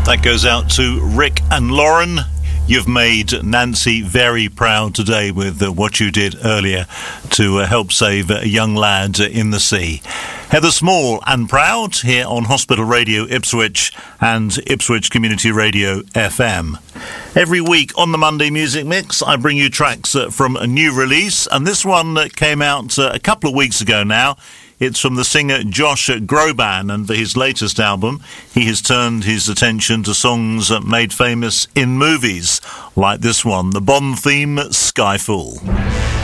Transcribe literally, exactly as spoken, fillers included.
That goes out to Rick and Lauren. You've made Nancy very proud today with uh, what you did earlier to uh, help save a young lad uh, in the sea. Heather Small and Proud here on Hospital Radio Ipswich and Ipswich Community Radio F M. Every week on the Monday Music Mix, I bring you tracks uh, from a new release, and this one uh, came out uh, a couple of weeks ago now. It's from the singer Josh Groban, and for his latest album, he has turned his attention to songs made famous in movies, like this one, the Bond theme, Skyfall.